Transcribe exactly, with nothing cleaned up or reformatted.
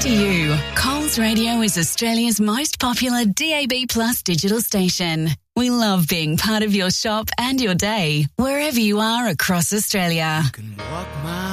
to you. Coles Radio is Australia's most popular D A B Plus digital station. We love being part of your shop and your day, wherever you are across Australia. You can walk my